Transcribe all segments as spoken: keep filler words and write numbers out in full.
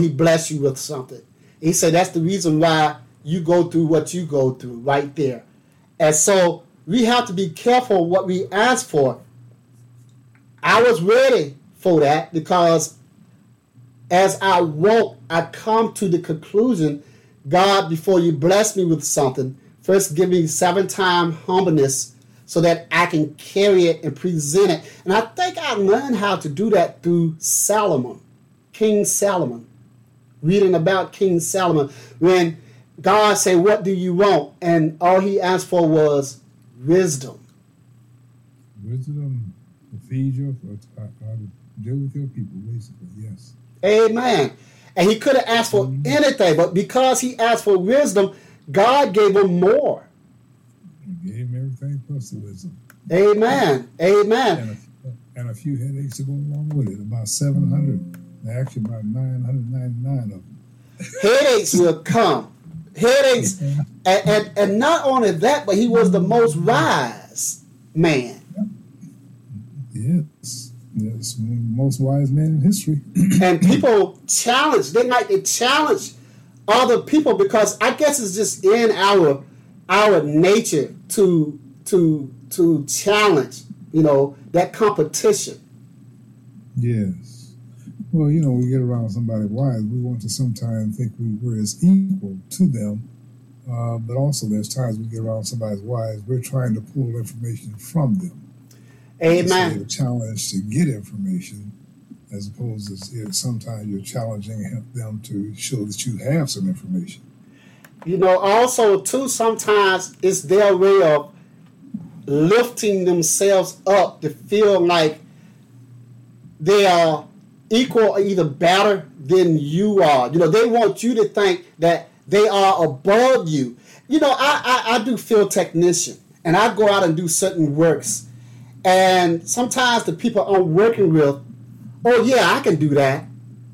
he bless you with something. He said that's the reason why you go through what you go through right there. And so we have to be careful what we ask for. I was ready for that because as I walk, I come to the conclusion, God, before you bless me with something, first give me seven-time humbleness so that I can carry it and present it. And I think I learned how to do that through Solomon, King Solomon, reading about King Solomon. When God said, what do you want? And all he asked for was wisdom. Wisdom to feed your, how to deal with your people, basically, yes. Amen. And he could have asked for mm-hmm. anything, but because he asked for wisdom, God gave him more. He gave him everything plus the wisdom. Amen. Amen. And a, and a few headaches to go along with it, about seven hundred, actually about nine hundred ninety-nine of them. Headaches will come. Headaches. and, and, and not only that, but he was the most wise man. Yes. Yes, most wise man in history. And people challenge. They like to challenge other people because I guess it's just in our our nature to to to challenge, you know, that competition. Yes. Well, you know, we get around somebody wise, we want to sometimes think we, we're as equal to them, uh, but also there's times we get around somebody's wise, we're trying to pull information from them. Amen. It's a challenge to get information, as opposed to you know, sometimes you're challenging them to show that you have some information. You know, also, too, sometimes it's their way of lifting themselves up to feel like they are equal or either better than you are. You know, they want you to think that they are above you. You know, I, I, I do field technician, and I go out and do certain works. And sometimes the people I'm working with, oh, yeah, I can do that.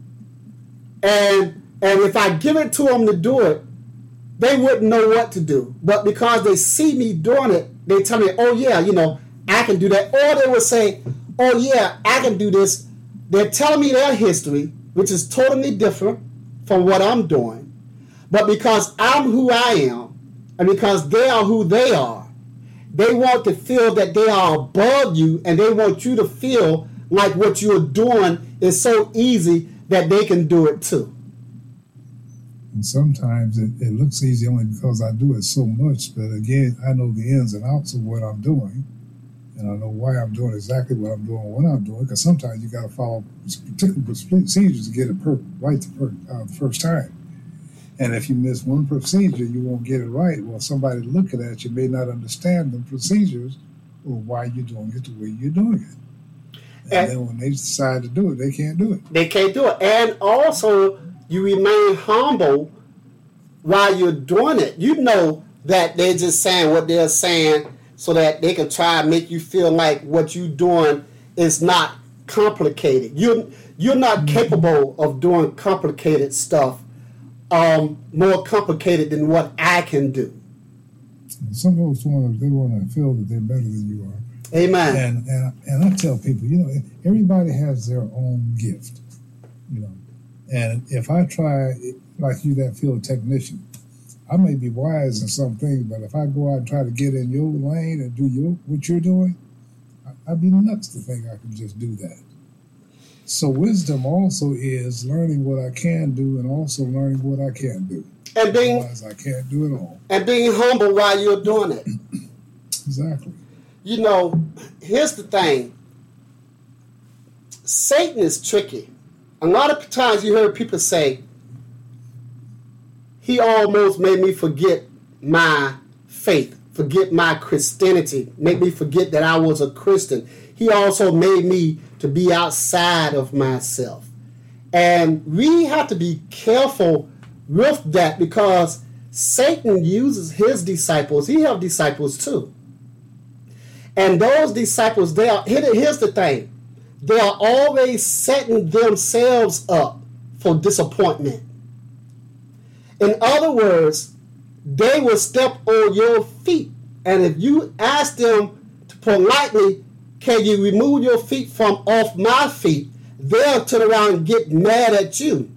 And and if I give it to them to do it, they wouldn't know what to do. But because they see me doing it, they tell me, oh, yeah, you know, I can do that. Or they would say, oh, yeah, I can do this. They're telling me their history, which is totally different from what I'm doing. But because I'm who I am, and because they are who they are, they want to feel that they are above you, and they want you to feel like what you're doing is so easy that they can do it too. And sometimes it, it looks easy only because I do it so much. But again, I know the ins and outs of what I'm doing, and I know why I'm doing exactly what I'm doing when I'm doing it. Because sometimes you got to follow particular procedures to get it per- right the, per- uh, the first time. And if you miss one procedure, you won't get it right. Well, somebody looking at you may not understand the procedures or why you're doing it the way you're doing it. And, and then when they decide to do it, they can't do it. They can't do it. And also, you remain humble while you're doing it. You know that they're just saying what they're saying so that they can try and make you feel like what you're doing is not complicated. You're, you're not mm-hmm. capable of doing complicated stuff. Um, more complicated than what I can do. Some folks want to, they want to feel that they're better than you are. Amen. And, and and I tell people, you know, everybody has their own gift, you know. And if I try, like you, that field technician, I may be wise in some things, but if I go out and try to get in your lane and do your what you're doing, I'd be nuts to think I could just do that. So wisdom also is learning what I can do and also learning what I can't do. And being, Otherwise, I can't do it all. And being humble while you're doing it. Exactly. You know, here's the thing. Satan is tricky. A lot of times you hear people say, he almost made me forget my faith, forget my Christianity, made me forget that I was a Christian. He also made me to be outside of myself. And we have to be careful with that because Satan uses his disciples. He have disciples too. And those disciples, they are, here's the thing. They are always setting themselves up for disappointment. In other words, they will step on your feet. And if you ask them to politely, can you remove your feet from off my feet? They'll turn around and get mad at you.